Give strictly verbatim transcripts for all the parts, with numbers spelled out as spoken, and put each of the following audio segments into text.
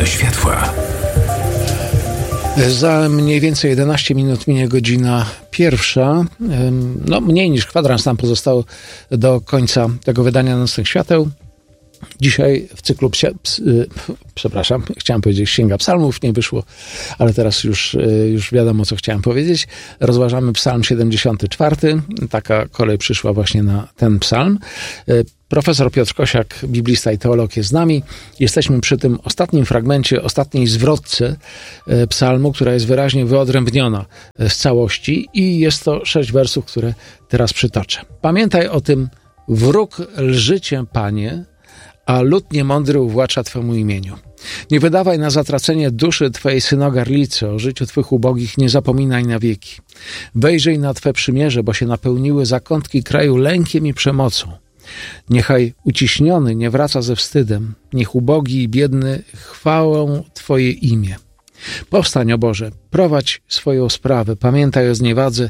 Stronę światła. Za mniej więcej jedenaście minut minie godzina pierwsza. No, mniej niż kwadrans nam pozostało do końca tego wydania Nocnych Świateł. Dzisiaj w cyklu, psia, ps, yy, przepraszam, chciałem powiedzieć Księga Psalmów, nie wyszło, ale teraz już, yy, już wiadomo, co chciałem powiedzieć. Rozważamy Psalm siedemdziesiąty czwarty. Taka kolej przyszła właśnie na ten psalm. Yy, Profesor Piotr Kosiak, biblista i teolog, jest z nami. Jesteśmy przy tym ostatnim fragmencie, ostatniej zwrotce psalmu, która jest wyraźnie wyodrębniona z całości i jest to sześć wersów, które teraz przytoczę. Pamiętaj o tym: wróg lży cię, Panie, a lud niemądry uwłacza Twemu imieniu. Nie wydawaj na zatracenie duszy Twojej synogarlicy, o życiu Twych ubogich nie zapominaj na wieki. Wejrzyj na Twe przymierze, bo się napełniły zakątki kraju lękiem i przemocą. Niechaj uciśniony nie wraca ze wstydem, niech ubogi i biedny chwałą Twoje imię. Powstań, o Boże, prowadź swoją sprawę, pamiętaj o zniewadze,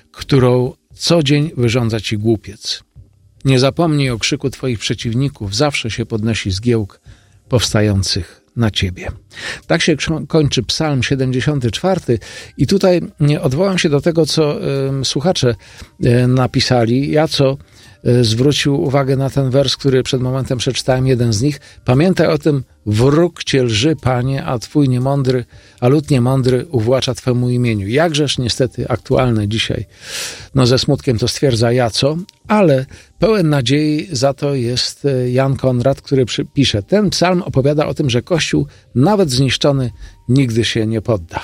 którą co dzień wyrządza Ci głupiec. Nie zapomnij o krzyku Twoich przeciwników, zawsze się podnosi zgiełk powstających na Ciebie. Tak się kończy Psalm siedemdziesiąty czwarty i tutaj odwołam się do tego, co y, słuchacze y, napisali. Ja co y, zwrócił uwagę na ten wers, który przed momentem przeczytałem, jeden z nich. Pamiętaj o tym: wróg Cię lży, Panie, a Twój niemądry, a lud niemądry uwłacza Twemu imieniu. Jakżeż niestety aktualne dzisiaj. No ze smutkiem to stwierdza Jaco, ale pełen nadziei za to jest Jan Konrad, który pisze: ten psalm opowiada o tym, że Kościół, nawet zniszczony, nigdy się nie podda.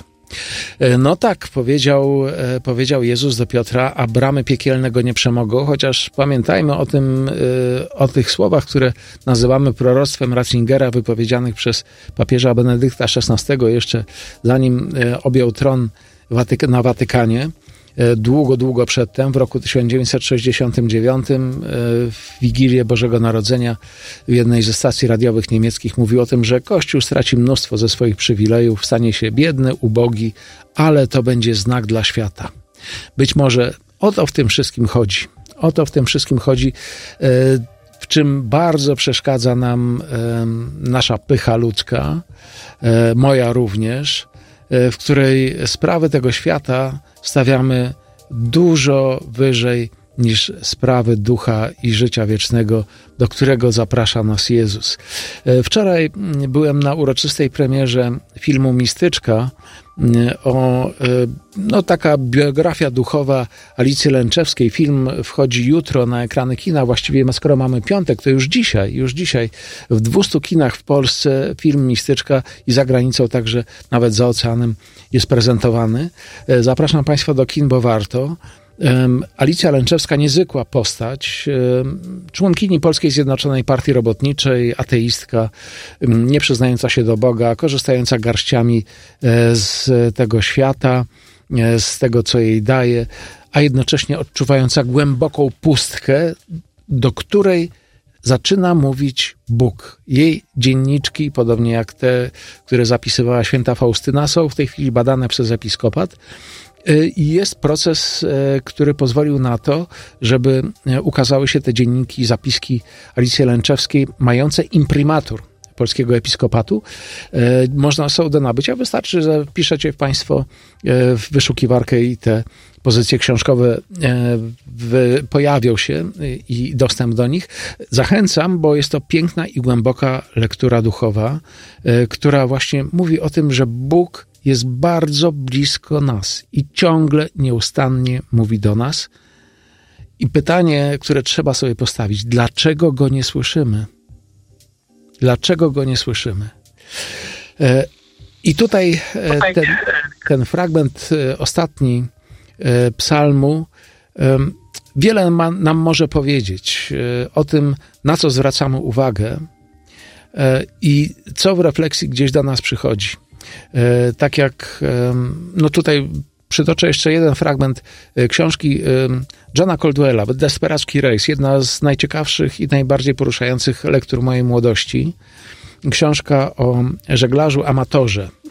No tak, powiedział, powiedział Jezus do Piotra, a bramy piekielne go nie przemogą, chociaż pamiętajmy o tym, o tych słowach, które nazywamy proroctwem Ratzingera, wypowiedzianych przez papieża Benedykta szesnastego, jeszcze zanim objął tron na Watykanie. Długo, długo przedtem, w roku tysiąc dziewięćset sześćdziesiątym dziewiątym, w Wigilię Bożego Narodzenia w jednej ze stacji radiowych niemieckich mówił o tym, że Kościół straci mnóstwo ze swoich przywilejów, stanie się biedny, ubogi, ale to będzie znak dla świata. Być może o to w tym wszystkim chodzi. O to w tym wszystkim chodzi, w czym bardzo przeszkadza nam nasza pycha ludzka, moja również, w której sprawy tego świata stawiamy dużo wyżej niż sprawy ducha i życia wiecznego, do którego zaprasza nas Jezus. Wczoraj byłem na uroczystej premierze filmu Mistyczka, o, no taka biografia duchowa Alicji Lęczewskiej. Film wchodzi jutro na ekrany kina, właściwie skoro mamy piątek, to już dzisiaj, już dzisiaj w dwustu kinach w Polsce film Mistyczka i za granicą, także nawet za oceanem jest prezentowany. Zapraszam Państwa do kin, bo warto. Alicja Lęczewska, niezwykła postać, członkini Polskiej Zjednoczonej Partii Robotniczej, ateistka, nie przyznająca się do Boga, korzystająca garściami z tego świata, z tego, co jej daje, a jednocześnie odczuwająca głęboką pustkę, do której zaczyna mówić Bóg. Jej dzienniczki, podobnie jak te, które zapisywała święta Faustyna, są w tej chwili badane przez episkopat. I jest proces, który pozwolił na to, żeby ukazały się te dzienniki, zapiski Alicji Lęczewskiej, mające imprimatur polskiego episkopatu. Można są do nabycia. Wystarczy, że piszecie Państwo w wyszukiwarkę i te pozycje książkowe pojawią się i dostęp do nich. Zachęcam, bo jest to piękna i głęboka lektura duchowa, która właśnie mówi o tym, że Bóg jest bardzo blisko nas i ciągle, nieustannie mówi do nas. I pytanie, które trzeba sobie postawić: dlaczego Go nie słyszymy? Dlaczego Go nie słyszymy? I tutaj ten, ten fragment ostatni psalmu wiele ma, nam może powiedzieć o tym, na co zwracamy uwagę i co w refleksji gdzieś do nas przychodzi. Tak jak, no tutaj przytoczę jeszcze jeden fragment książki Johna Caldwella, Desperacki Race, jedna z najciekawszych i najbardziej poruszających lektur mojej młodości. Książka o żeglarzu amatorze,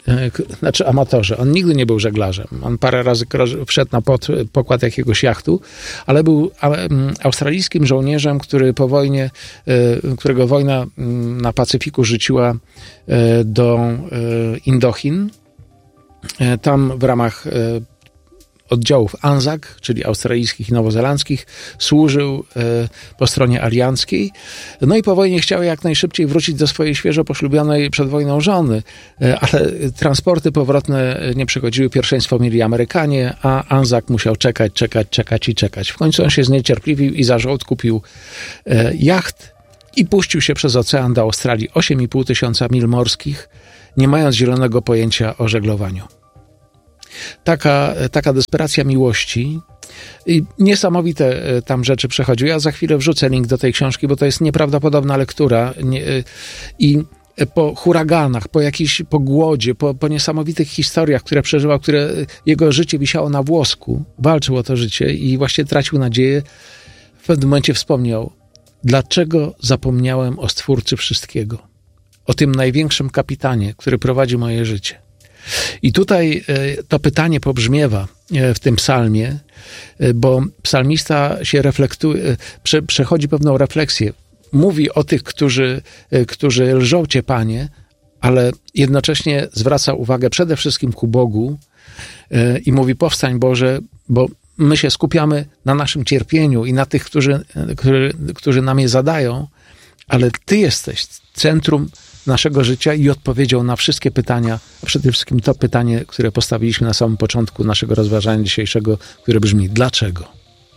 znaczy amatorzy. On nigdy nie był żeglarzem. On parę razy wszedł na pod, pokład jakiegoś jachtu, ale był australijskim żołnierzem, który po wojnie, którego wojna na Pacyfiku rzuciła do Indochin. Tam w ramach oddziałów ANZAC, czyli australijskich i nowozelandzkich, służył po stronie alianckiej. No i po wojnie chciał jak najszybciej wrócić do swojej świeżo poślubionej przed wojną żony, ale transporty powrotne nie przychodziły, pierwszeństwo mieli Amerykanie, a ANZAC musiał czekać, czekać, czekać i czekać. W końcu on się zniecierpliwił i za żołd kupił jacht i puścił się przez ocean do Australii, osiem i pół tysiąca mil morskich, nie mając zielonego pojęcia o żeglowaniu. Taka, taka desperacja miłości i niesamowite tam rzeczy przechodziły. Ja za chwilę wrzucę link do tej książki, bo to jest nieprawdopodobna lektura nie, i po huraganach, po jakiejś pogłodzie, po, po niesamowitych historiach, które przeżywał, które jego życie wisiało na włosku, walczył o to życie i właśnie tracił nadzieję. W pewnym momencie wspomniał, dlaczego zapomniałem o Stwórcy wszystkiego, o tym największym kapitanie, który prowadzi moje życie. I tutaj to pytanie pobrzmiewa w tym psalmie, bo psalmista się reflektuje, prze, przechodzi pewną refleksję. Mówi o tych, którzy, którzy lżą Cię, Panie, ale jednocześnie zwraca uwagę przede wszystkim ku Bogu i mówi, powstań Boże, bo my się skupiamy na naszym cierpieniu i na tych, którzy, którzy, którzy nam je zadają, ale Ty jesteś centrum naszego życia i odpowiedzią na wszystkie pytania, a przede wszystkim to pytanie, które postawiliśmy na samym początku naszego rozważania dzisiejszego, które brzmi, dlaczego?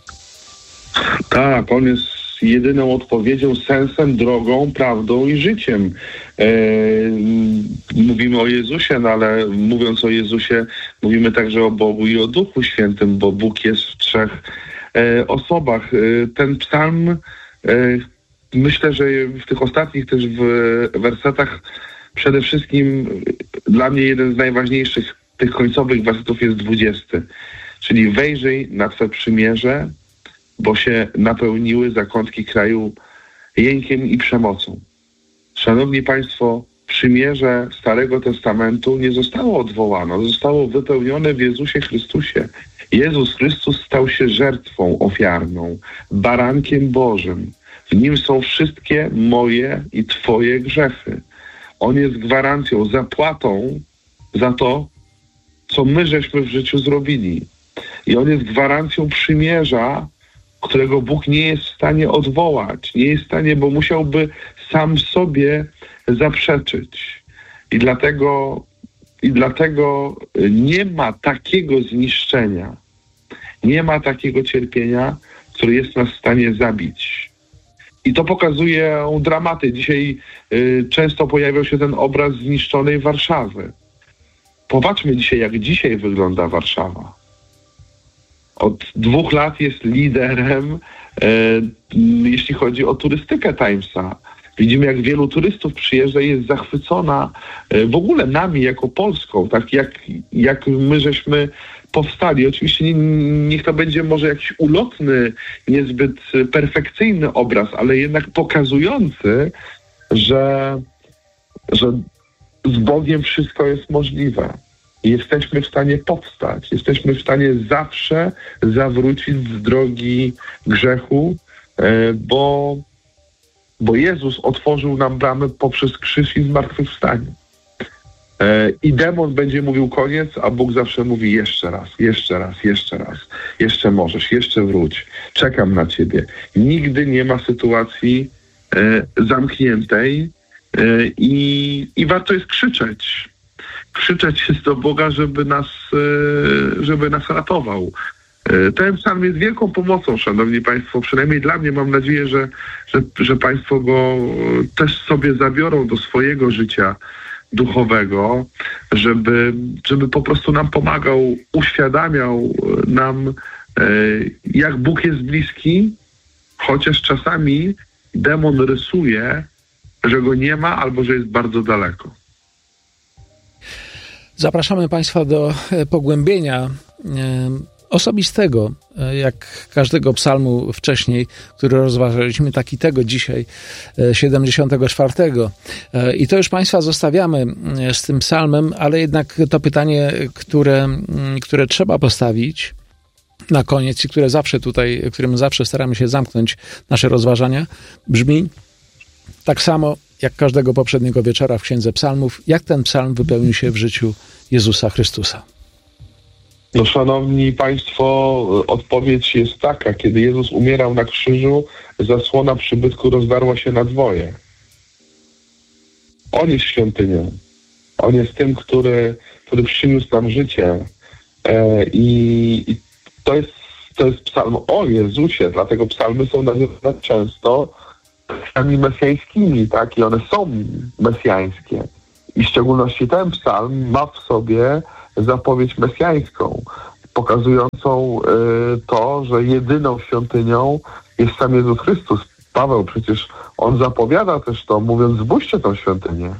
Tak, on jest jedyną odpowiedzią, sensem, drogą, prawdą i życiem. E, mówimy o Jezusie, no ale mówiąc o Jezusie, mówimy także o Bogu i o Duchu Świętym, bo Bóg jest w trzech e, osobach. E, ten psalm e, myślę, że w tych ostatnich też w wersetach przede wszystkim dla mnie jeden z najważniejszych tych końcowych wersetów jest dwudziesty. Czyli wejrzyj na Twe przymierze, bo się napełniły zakątki kraju jękiem i przemocą. Szanowni Państwo, przymierze Starego Testamentu nie zostało odwołane, zostało wypełnione w Jezusie Chrystusie. Jezus Chrystus stał się żertwą ofiarną, barankiem Bożym. W Nim są wszystkie moje i Twoje grzechy. On jest gwarancją, zapłatą za to, co my żeśmy w życiu zrobili. I On jest gwarancją przymierza, którego Bóg nie jest w stanie odwołać. Nie jest w stanie, bo musiałby sam sobie zaprzeczyć. I dlatego, i dlatego nie ma takiego zniszczenia, nie ma takiego cierpienia, które jest nas w stanie zabić. I to pokazuje dramaty. Dzisiaj y, często pojawiał się ten obraz zniszczonej Warszawy. Popatrzmy dzisiaj, jak dzisiaj wygląda Warszawa. Od dwóch lat jest liderem, e, jeśli chodzi o turystykę Timesa. Widzimy, jak wielu turystów przyjeżdża i jest zachwycona e, w ogóle nami jako Polską, tak jak, jak my żeśmy powstali. Oczywiście nie, niech to będzie może jakiś ulotny, niezbyt perfekcyjny obraz, ale jednak pokazujący, że, że z Bogiem wszystko jest możliwe. Jesteśmy w stanie powstać, jesteśmy w stanie zawsze zawrócić z drogi grzechu, bo, bo Jezus otworzył nam bramy poprzez krzyż i zmartwychwstanie. I demon będzie mówił koniec, a Bóg zawsze mówi jeszcze raz, jeszcze raz, jeszcze raz, jeszcze możesz, jeszcze wróć, czekam na Ciebie. Nigdy nie ma sytuacji zamkniętej i, i warto jest krzyczeć. Krzyczeć jest do Boga, żeby nas, żeby nas ratował. Ten psalm jest wielką pomocą, szanowni Państwo, przynajmniej dla mnie. Mam nadzieję, że, że, że Państwo go też sobie zabiorą do swojego życia duchowego, żeby, żeby po prostu nam pomagał, uświadamiał nam, jak Bóg jest bliski, chociaż czasami demon rysuje, że go nie ma albo że jest bardzo daleko. Zapraszamy Państwa do pogłębienia osobistego, jak każdego psalmu wcześniej, który rozważaliśmy, tak i tego dzisiaj, siedemdziesiątego czwartego. I to już Państwa zostawiamy z tym psalmem, ale jednak to pytanie, które, które trzeba postawić na koniec i które zawsze tutaj, którym zawsze staramy się zamknąć nasze rozważania, brzmi tak samo jak każdego poprzedniego wieczora w Księdze Psalmów, jak ten psalm wypełni się w życiu Jezusa Chrystusa. No, szanowni Państwo, odpowiedź jest taka. Kiedy Jezus umierał na krzyżu, zasłona przybytku rozdarła się na dwoje. On jest świątynią. On jest tym, który, który przyniósł nam życie. E, i, i to jest, to jest psalm o Jezusie, dlatego psalmy są nazywane często psalmami mesjańskimi, tak? I one są mesjańskie. I w szczególności ten psalm ma w sobie zapowiedź mesjańską, pokazującą y, to, że jedyną świątynią jest sam Jezus Chrystus. Paweł przecież, on zapowiada też to, mówiąc, zbudźcie tą świątynię,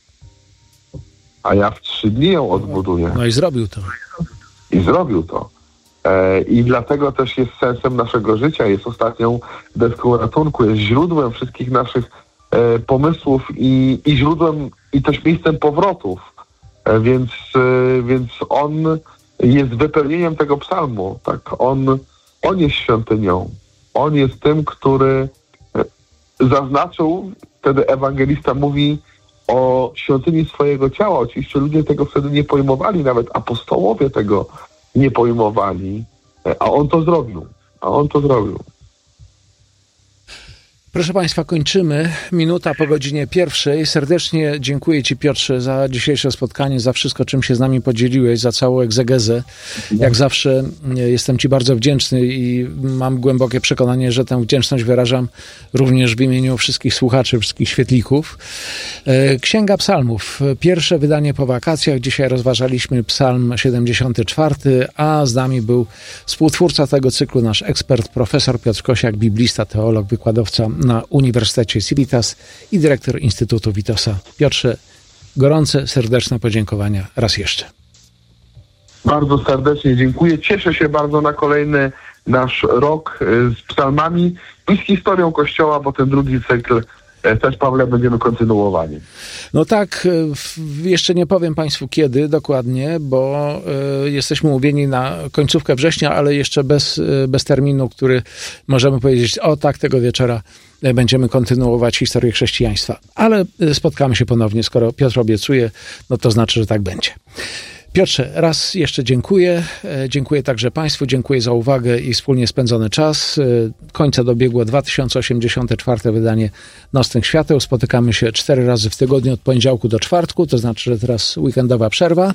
a ja w trzy dni ją odbuduję. No i zrobił to. I zrobił to. E, I dlatego też jest sensem naszego życia, jest ostatnią deską ratunku, jest źródłem wszystkich naszych e, pomysłów i, i źródłem, i też miejscem powrotów. E, więc, e, więc on jest wypełnieniem tego psalmu. Tak? On, on jest świątynią. On jest tym, który zaznaczył, wtedy ewangelista mówi o świątyni swojego ciała. Oczywiście ludzie tego wtedy nie pojmowali, nawet apostołowie tego nie pojmowali, a on to zrobił. A on to zrobił. Proszę Państwa, kończymy. Minuta po godzinie pierwszej. Serdecznie dziękuję Ci, Piotrze, za dzisiejsze spotkanie, za wszystko, czym się z nami podzieliłeś, za całą egzegezę. Jak zawsze jestem Ci bardzo wdzięczny i mam głębokie przekonanie, że tę wdzięczność wyrażam również w imieniu wszystkich słuchaczy, wszystkich świetlików. Księga Psalmów. Pierwsze wydanie po wakacjach. Dzisiaj rozważaliśmy psalm siedemdziesiąty czwarty, a z nami był współtwórca tego cyklu, nasz ekspert, profesor Piotr Kosiak, biblista, teolog, wykładowca na Uniwersytecie Civitas i dyrektor Instytutu Witosa. Piotrze, gorące, serdeczne podziękowania raz jeszcze. Bardzo serdecznie dziękuję. Cieszę się bardzo na kolejny nasz rok z psalmami i z historią Kościoła, bo ten drugi cykl też, Pawle, będziemy kontynuowali. No tak, jeszcze nie powiem Państwu kiedy dokładnie, bo y, jesteśmy umówieni na końcówkę września, ale jeszcze bez, bez terminu, który możemy powiedzieć, o tak, tego wieczora będziemy kontynuować historię chrześcijaństwa. Ale spotkamy się ponownie, skoro Piotr obiecuje, no to znaczy, że tak będzie. Piotrze, raz jeszcze dziękuję. Dziękuję także Państwu, dziękuję za uwagę i wspólnie spędzony czas. Końca dobiegło dwa tysiące osiemdziesiąte czwarte wydanie Nocnych Świateł. Spotykamy się cztery razy w tygodniu od poniedziałku do czwartku, to znaczy, że teraz weekendowa przerwa.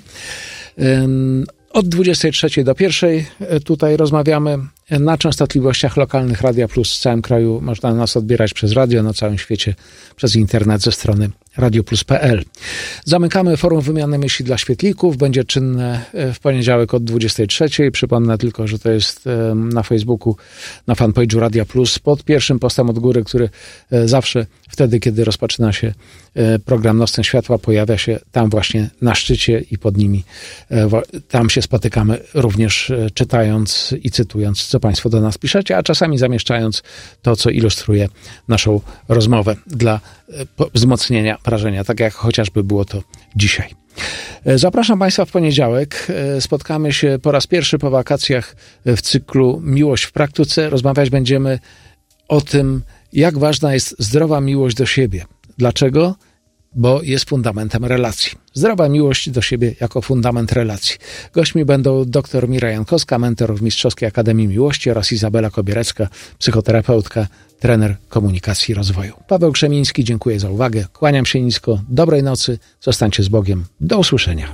Od dwudziestej trzeciej do pierwszej tutaj rozmawiamy na częstotliwościach lokalnych Radia Plus w całym kraju. Można nas odbierać przez radio, na całym świecie przez internet ze strony radioplus kropka p l. Zamykamy forum wymiany myśli dla świetlików. Będzie czynne w poniedziałek od dwudziestej trzeciej. Przypomnę tylko, że to jest na Facebooku, na fanpage'u Radia Plus, pod pierwszym postem od góry, który zawsze wtedy, kiedy rozpoczyna się program Nocne Światła, pojawia się tam właśnie na szczycie i pod nimi. Tam się spotykamy również czytając i cytując, co Państwo do nas piszecie, a czasami zamieszczając to, co ilustruje naszą rozmowę dla wzmocnienia wrażenia, tak jak chociażby było to dzisiaj. Zapraszam Państwa w poniedziałek. Spotkamy się po raz pierwszy po wakacjach w cyklu Miłość w praktyce. Rozmawiać będziemy o tym, jak ważna jest zdrowa miłość do siebie. Dlaczego? Bo jest fundamentem relacji. Zdrowa miłość do siebie jako fundament relacji. Gośćmi będą dr Mira Jankowska, mentor w Mistrzowskiej Akademii Miłości, oraz Izabela Kobierecka, psychoterapeutka, trener komunikacji i rozwoju. Paweł Krzemiński, dziękuję za uwagę. Kłaniam się nisko. Dobrej nocy. Zostańcie z Bogiem. Do usłyszenia.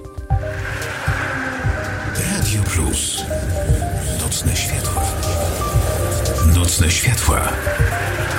Radio Plus. Nocne światła. Nocne światła.